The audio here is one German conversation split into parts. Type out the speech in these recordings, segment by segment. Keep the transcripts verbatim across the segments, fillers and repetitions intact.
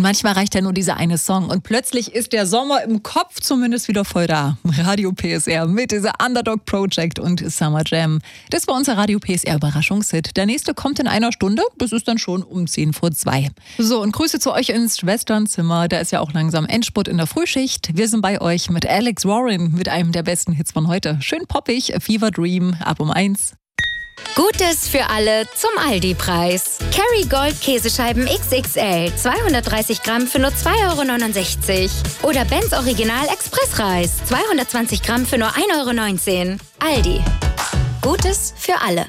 manchmal reicht ja nur dieser eine Song und plötzlich ist der Sommer im Kopf zumindest wieder voll da. Radio P S R mit dieser Underdog Project und Summer Jam. Das war unser Radio P S R Überraschungshit. Der nächste kommt in einer Stunde, das ist dann schon um zehn vor zwei. So, und Grüße zu euch ins Schwesternzimmer. Da ist ja auch langsam Endspurt in der Frühschicht. Wir sind bei euch mit Alex Warren, mit einem der besten Hits von heute. Schön poppig, Fever Dream, ab um eins. Gutes für alle zum Aldi-Preis. Kerry Gold Käsescheiben X X L, zweihundertdreißig Gramm für nur zwei Euro neunundsechzig. Oder Benz Original Expressreis, zweihundertzwanzig Gramm für nur ein Euro neunzehn. Aldi. Gutes für alle.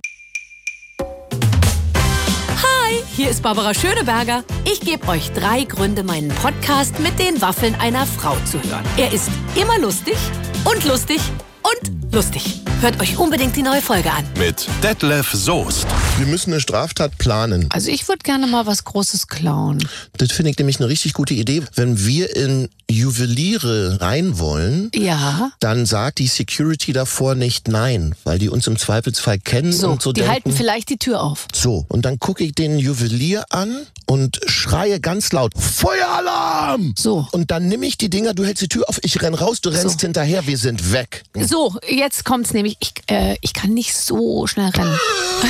Hi, hier ist Barbara Schöneberger. Ich gebe euch drei Gründe, meinen Podcast mit den Waffeln einer Frau zu hören. Er ist immer lustig und lustig und lustig. Hört euch unbedingt die neue Folge an. Mit Detlef Soest. Wir müssen eine Straftat planen. Also ich würde gerne mal was Großes klauen. Das finde ich nämlich eine richtig gute Idee. Wenn wir in Juweliere rein wollen, Ja. dann sagt die Security davor nicht nein, weil die uns im Zweifelsfall kennen So, und so die denken. halten vielleicht die Tür auf. So, und dann gucke ich den Juwelier an und schreie ganz laut, Feueralarm! So. Und dann nehme ich die Dinger, du hältst die Tür auf, ich renn raus, du rennst So. hinterher, wir sind weg. So, jetzt kommt's nämlich. Ich, äh, ich kann nicht so schnell rennen.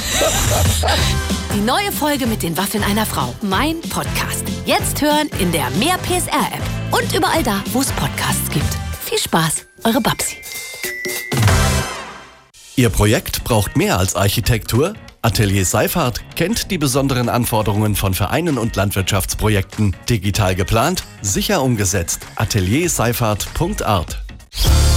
Die neue Folge mit den Waffeln einer Frau. Mein Podcast. Jetzt hören in der Mehr P S R-App. Und überall da, wo es Podcasts gibt. Viel Spaß, eure Babsi. Ihr Projekt braucht mehr als Architektur? Atelier Seifert kennt die besonderen Anforderungen von Vereinen und Landwirtschaftsprojekten. Digital geplant, sicher umgesetzt. atelier seifert punkt art